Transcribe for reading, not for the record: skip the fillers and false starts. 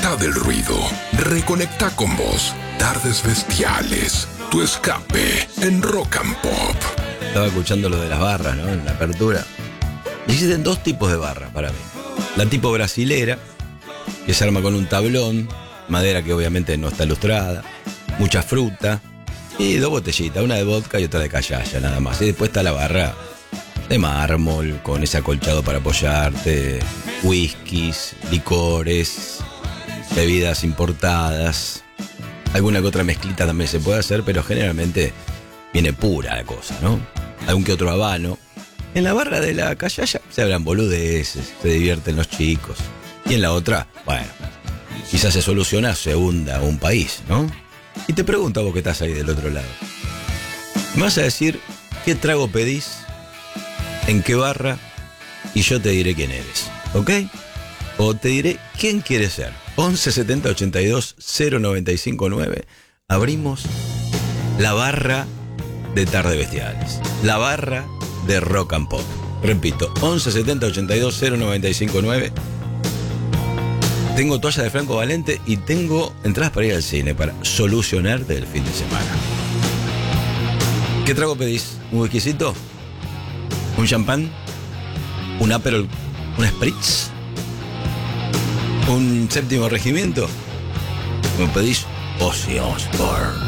Desconecta del ruido. Reconecta con vos. Tardes bestiales. Tu escape en Rock and Pop. Estaba escuchando lo de las barras, ¿no? En la apertura. Existen dos tipos de barra para mí. La tipo brasilera, que se arma con un tablón, madera que obviamente no está lustrada, mucha fruta y dos botellitas, una de vodka y otra de callaya nada más. Y después está la barra de mármol, con ese acolchado para apoyarte, whiskies, licores, bebidas importadas. Alguna que otra mezclita también se puede hacer, pero generalmente viene pura la cosa, ¿no? Algún que otro habano. En la barra de la callaya se hablan boludeces, se divierten los chicos. Y en la otra, bueno, quizás se soluciona, se hunda un país, ¿no? Y te pregunto a vos que estás ahí del otro lado. Me vas a decir qué trago pedís, en qué barra, y yo te diré quién eres, ¿ok? O te diré quién quieres ser. 11 70 82 095 9. Abrimos la barra de Tarde Bestiales. La barra de Rock and Pop. Repito, 11 70 82 095 9. Tengo toalla de Franco Valente y tengo entradas para ir al cine, para solucionarte el fin de semana. ¿Qué trago pedís? ¿Un whiskycito? ¿Un champán? ¿Un Aperol? ¿Un Spritz? ¿Un séptimo regimiento? ¿Me pedís Ozzy Osbourne?